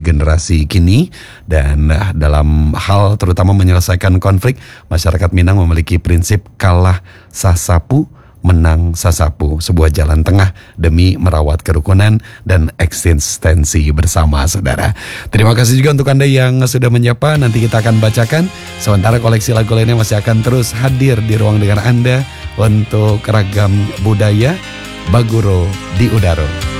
generasi kini. Dan dalam hal terutama menyelesaikan konflik, masyarakat Minang memiliki prinsip kalah sasapu, menang sasapu, sebuah jalan tengah demi merawat kerukunan dan eksistensi bersama, saudara. Terima kasih juga untuk Anda yang sudah menyapa. Nanti kita akan bacakan, sementara koleksi lagu lainnya masih akan terus hadir di ruang dengar Anda untuk ragam budaya Baguro di Udaro.